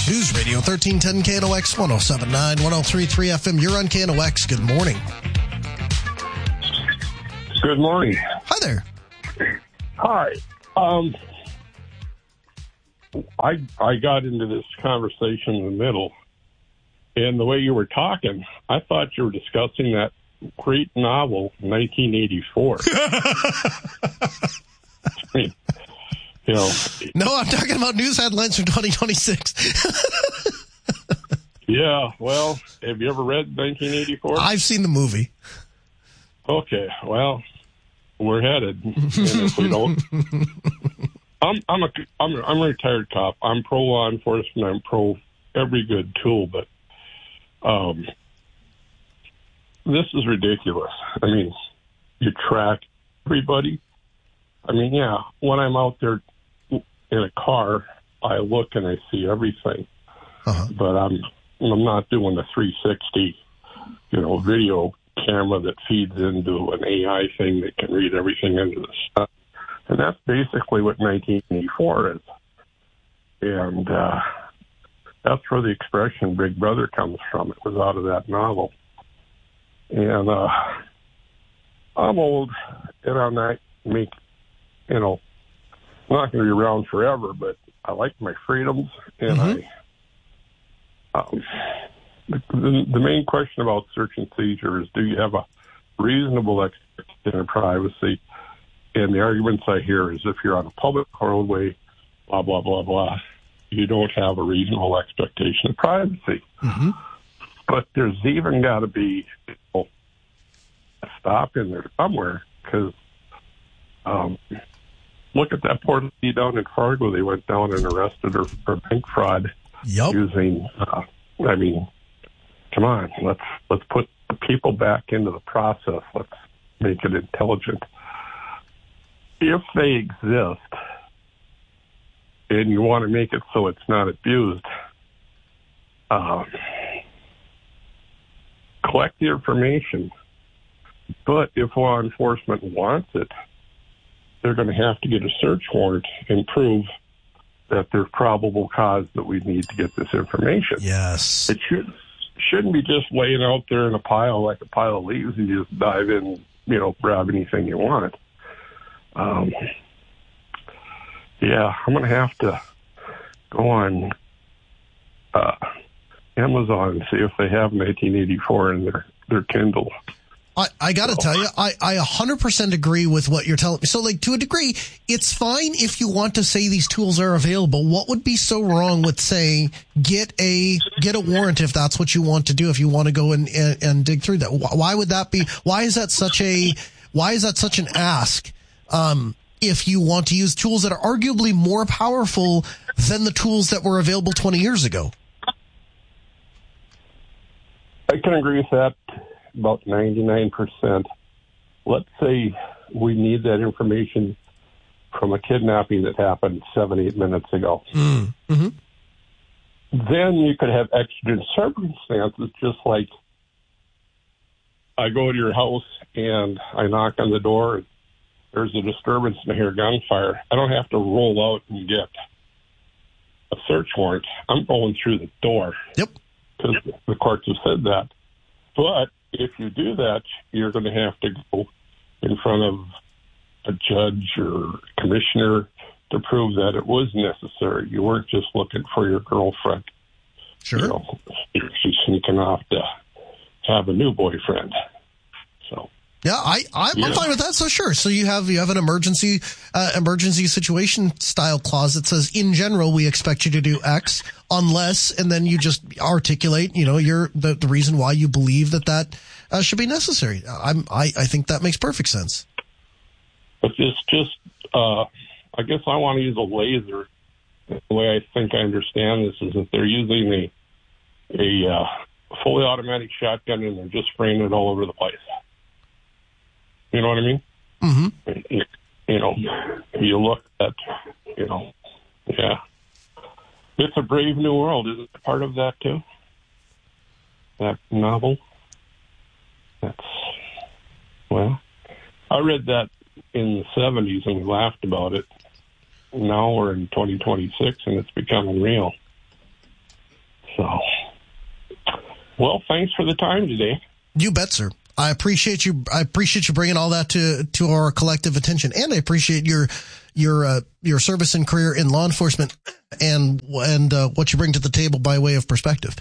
News Radio 1310 KNOX 1079 1033 FM. You're on KNOX. Good morning. Good morning. Hi there. Hi. I got into this conversation in the middle, and the way you were talking, I thought you were discussing that great novel, 1984. No, I'm talking about news headlines from 2026. Yeah, well, have you ever read 1984? I've seen the movie. Okay, well, we're headed. And if we don't, I'm a retired cop. I'm pro law enforcement. I'm pro every good tool, but this is ridiculous. I mean, you track everybody. I mean, yeah, when I'm out there in a car, I look and I see everything. But I'm not doing a 360, video camera that feeds into an AI thing that can read everything into the stuff. And that's basically what 1984 is. And that's where the expression Big Brother comes from. It was out of that novel. And I'm old, and I'm not I'm not going to be around forever, but I like my freedoms, and the main question about search and seizure is, do you have a reasonable expectation of privacy? And the arguments I hear is, if you're on a public roadway, blah, blah, blah, blah, you don't have a reasonable expectation of privacy. But there's even got to be a stop in there somewhere, because look at that poor lady down in Fargo. They went down and arrested her for bank fraud using, come on, let's put the people back into the process. Let's make it intelligent. If they exist and you want to make it so it's not abused, collect the information. But if law enforcement wants it, they're going to have to get a search warrant and prove that there's probable cause that we need to get this information. Yes. It shouldn't be just laying out there in a pile like a pile of leaves and you just dive in, grab anything you want. I'm going to have to go on Amazon and see if they have 1984 in their Kindle. I got to tell you, I 100% agree with what you're telling me. So, to a degree, it's fine if you want to say these tools are available. What would be so wrong with saying get a warrant if that's what you want to do? If you want to go and dig through that, why would that be? Why is that such an ask? If you want to use tools that are arguably more powerful than the tools that were available 20 years ago. I can agree with that. About 99%. Let's say we need that information from a kidnapping that happened 7-8 minutes ago. Mm-hmm. Then you could have exigent circumstances, just like I go to your house and I knock on the door. There's a disturbance and I hear gunfire. I don't have to roll out and get a search warrant. I'm going through the door. Yep. Because the courts have said that. But if you do that, you're going to have to go in front of a judge or commissioner to prove that it was necessary. You weren't just looking for your girlfriend. Sure. She's sneaking off to have a new boyfriend. So. Yeah, I'm fine with that. So sure. So you have an emergency situation style clause that says, in general, we expect you to do X unless, and then you just articulate, the reason why you believe that should be necessary. I think that makes perfect sense. But it's just, I guess I want to use a laser. The way I think I understand this is that they're using a fully automatic shotgun and they're just spraying it all over the place. You know what I mean? Mm-hmm. You look at, yeah. It's a Brave New World. Is it part of that, too? That novel? I read that in the 70s and we laughed about it. Now we're in 2026 and it's becoming real. Well, thanks for the time today. You bet, sir. I appreciate you. I appreciate you bringing all that to our collective attention, and I appreciate your service and career in law enforcement and what you bring to the table by way of perspective.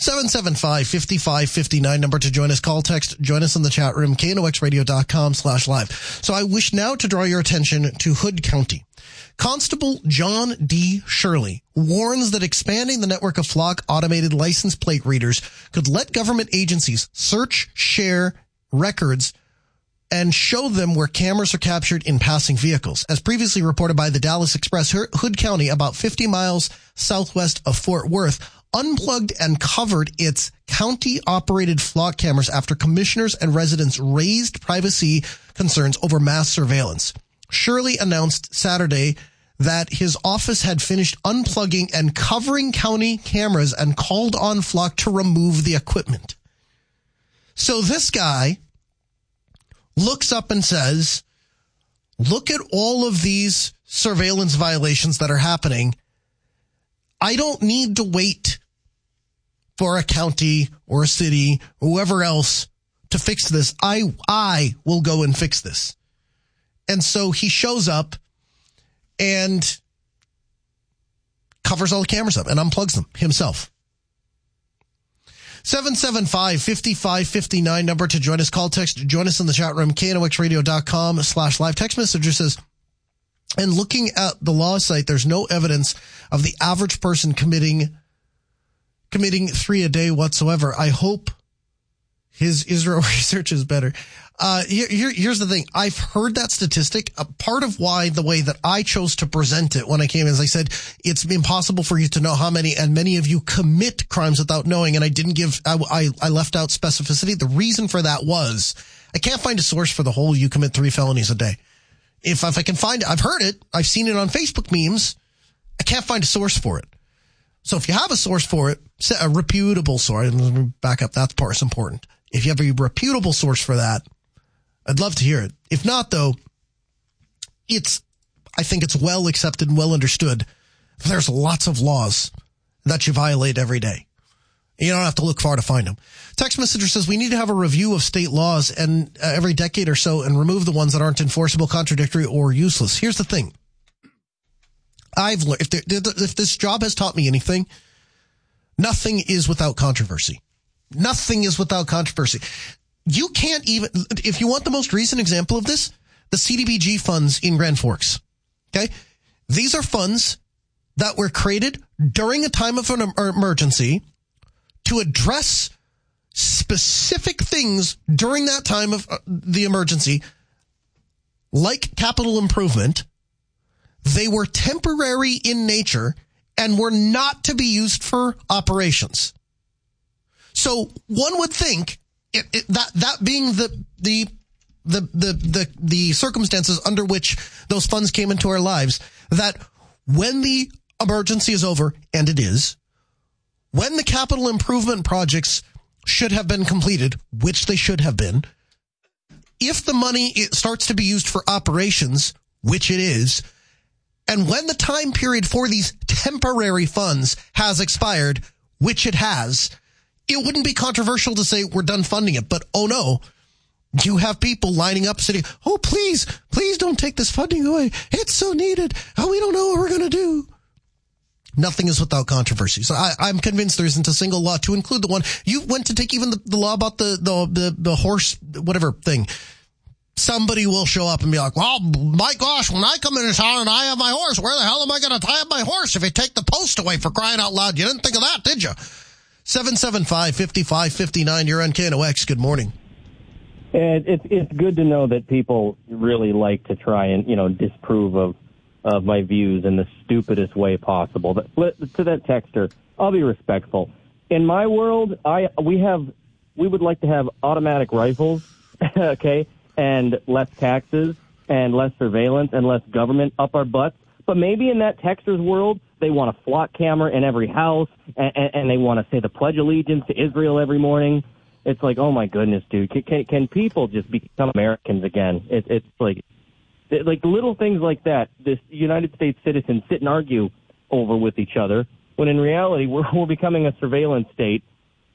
775-5559 number to join us. Call, text, join us in the chat room, knoxradio.com/live. So I wish now to draw your attention to Hood County. Constable John D. Shirley warns that expanding the network of Flock automated license plate readers could let government agencies search, share records, and show them where cameras are captured in passing vehicles. As previously reported by the Dallas Express, Hood County, about 50 miles southwest of Fort Worth, unplugged and covered its county-operated Flock cameras after commissioners and residents raised privacy concerns over mass surveillance. Shirley announced Saturday that his office had finished unplugging and covering county cameras and called on Flock to remove the equipment. So this guy looks up and says, look at all of these surveillance violations that are happening. I don't need to wait for a county or a city, or whoever else to fix this. I will go and fix this. And so he shows up and covers all the cameras up and unplugs them himself. 775-5559 number to join us. Call, text, join us in the chat room, knoxradio.com/live. Text messenger says, and looking at the law site, there's no evidence of the average person committing 3 a day whatsoever. I hope his Israel research is better. Here's the thing. I've heard that statistic. Part of why the way that I chose to present it when I came in, as I said, it's impossible for you to know how many, and many of you commit crimes without knowing. And I didn't give, I left out specificity. The reason for that was I can't find a source for the whole, you commit 3 felonies a day. If I can find it, I've heard it. I've seen it on Facebook memes. I can't find a source for it. So if you have a source for it, a reputable source, let me back up. That part's important. If you have a reputable source for that, I'd love to hear it. If not, though, I think it's well accepted and well understood. There's lots of laws that you violate every day. You don't have to look far to find them. Text messenger says we need to have a review of state laws and every decade or so and remove the ones that aren't enforceable, contradictory, or useless. Here's the thing. I've learned, if this job has taught me anything, nothing is without controversy. Nothing is without controversy. You can't even, if you want the most recent example of this, the CDBG funds in Grand Forks. Okay. These are funds that were created during a time of an emergency to address specific things during that time of the emergency, like capital improvement. They were temporary in nature and were not to be used for operations. So one would think that being the circumstances under which those funds came into our lives, that when the emergency is over, and it is, when the capital improvement projects should have been completed, which they should have been, if the money starts to be used for operations, which it is, and when the time period for these temporary funds has expired, which it has, it wouldn't be controversial to say we're done funding it. But oh no, you have people lining up saying, oh, please don't take this funding away. It's so needed. Oh, we don't know what we're going to do. Nothing is without controversy. So I'm convinced there isn't a single law, to include the one you went to take, even the law about the horse, whatever thing. Somebody will show up and be like, well, my gosh, when I come into town and I have my horse, where the hell am I going to tie up my horse if you take the post away, for crying out loud? You didn't think of that, did you? 775-5559, you're on KNOX. Good morning. It's good to know that people really like to try and, disprove of my views in the stupidest way possible. To that texter, I'll be respectful. In my world, we would like to have automatic rifles, okay, and less taxes and less surveillance and less government up our butts. But maybe in that texter's world, they want a flock camera in every house, and they want to say the Pledge of Allegiance to Israel every morning. It's like, oh my goodness, dude, can people just become Americans again? It's like little things like that. This United States citizens sit and argue over with each other, when in reality we're becoming a surveillance state,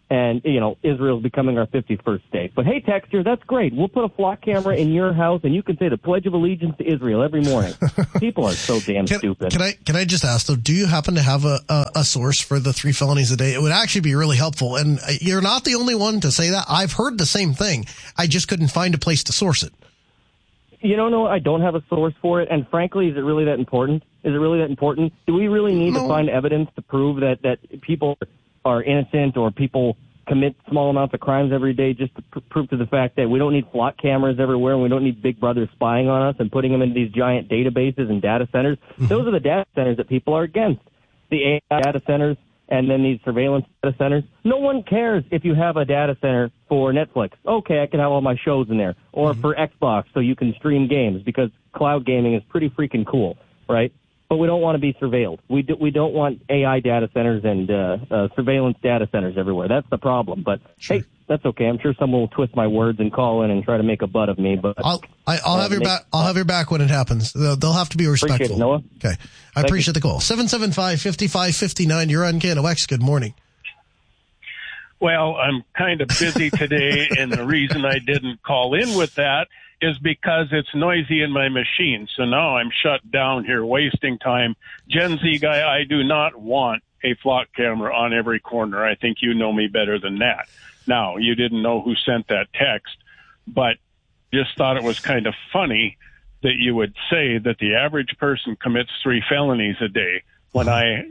and, Israel's becoming our 51st state. But hey, Texter, that's great. We'll put a flock camera in your house, and you can say the Pledge of Allegiance to Israel every morning. People are so damn stupid. Can I just ask, though, do you happen to have a source for the 3 felonies a day? It would actually be really helpful. And you're not the only one to say that. I've heard the same thing. I just couldn't find a place to source it. No, I don't have a source for it. And frankly, is it really that important? Do we really need to find evidence to prove that people are innocent or people commit small amounts of crimes every day just to prove to the fact that we don't need flock cameras everywhere and we don't need Big Brother spying on us and putting them into these giant databases and data centers? Mm-hmm. Those are the data centers that people are against. The AI data centers and then these surveillance data centers. No one cares if you have a data center for Netflix. Okay, I can have all my shows in there. Or for Xbox so you can stream games because cloud gaming is pretty freaking cool, right? But we don't want to be surveilled. We don't want AI data centers and surveillance data centers everywhere. That's the problem. But hey, that's okay. I'm sure someone will twist my words and call in and try to make a butt of me. But I'll have your back. I'll have your back when it happens. They'll have to be respectful. Appreciate it, Noah. Okay, I appreciate the call. 775-5559. You're on KNOX. Good morning. Well, I'm kind of busy today, and the reason I didn't call in with that is because it's noisy in my machine. So now I'm shut down here, wasting time. Gen Z guy, I do not want a flock camera on every corner. I think you know me better than that. Now, you didn't know who sent that text, but just thought it was kind of funny that you would say that the average person commits 3 felonies a day when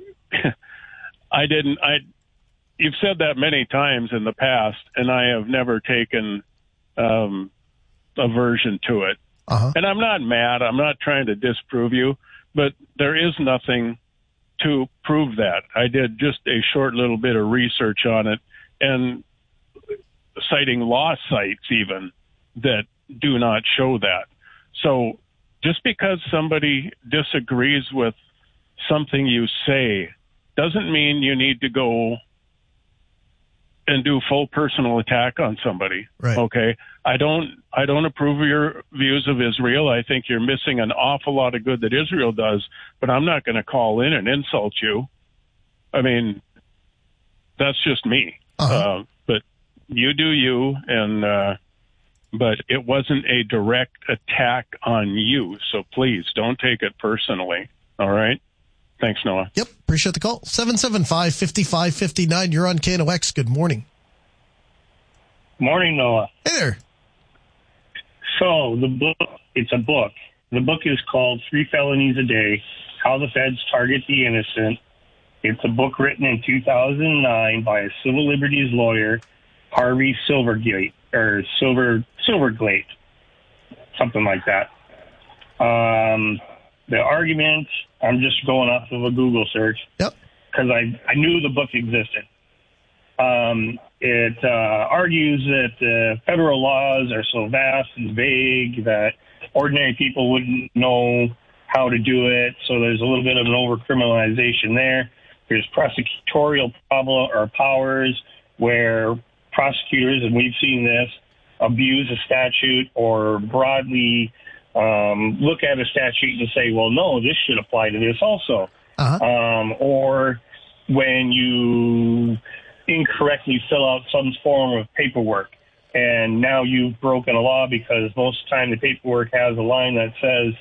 you've said that many times in the past, and I have never taken aversion to it. And I'm not mad. I'm not trying to disprove you, but there is nothing to prove that. I did just a short little bit of research on it and citing law sites even that do not show that. So just because somebody disagrees with something you say doesn't mean you need to go and do full personal attack on somebody. Right. Okay. I don't approve of your views of Israel. I think you're missing an awful lot of good that Israel does, but I'm not going to call in and insult you. I mean, that's just me. But you do you, and but it wasn't a direct attack on you. So please don't take it personally. All right. Thanks, Noah. Yep. Appreciate the call. 775-5559. You're on KNOX. Good morning. Morning, Noah. Hey there. So the book, it's a book. The book is called 3 Felonies a Day, How the Feds Target the Innocent. It's a book written in 2009 by a civil liberties lawyer, Harvey Silverglate, something like that. The argument, I'm just going off of a Google search because I knew the book existed. It argues that federal laws are so vast and vague that ordinary people wouldn't know how to do it. So there's a little bit of an overcriminalization there. There's prosecutorial powers where prosecutors, and we've seen this, abuse a statute or broadly look at a statute and say, well, no, this should apply to this also. Or when you incorrectly fill out some form of paperwork and now you've broken a law because most of the time the paperwork has a line that says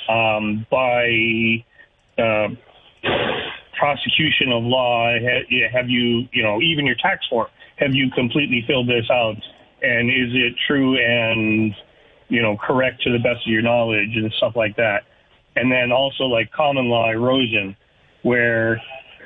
by prosecution of law, have you, even your tax form, have you completely filled this out? And is it true and, correct to the best of your knowledge and stuff like that? And then also like common law erosion, where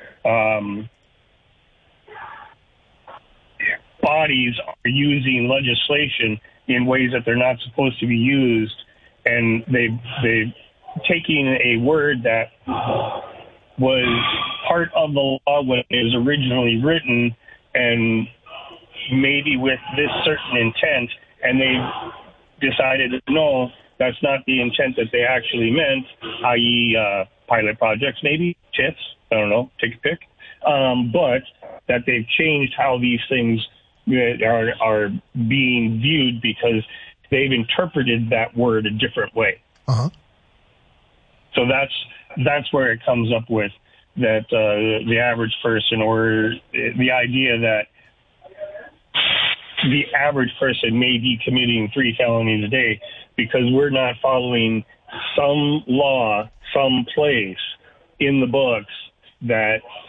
bodies are using legislation in ways that they're not supposed to be used. And they've taken a word that was part of the law when it was originally written and maybe with this certain intent, and they decided, no, that's not the intent that they actually meant, i.e. Pilot projects, maybe, TIFs, I don't know, take a pick, but that they've changed how these things are being viewed because they've interpreted that word a different way. So that's where it comes up with that the average person, or the idea that the average person may be committing 3 felonies a day because we're not following some law, some place in the books that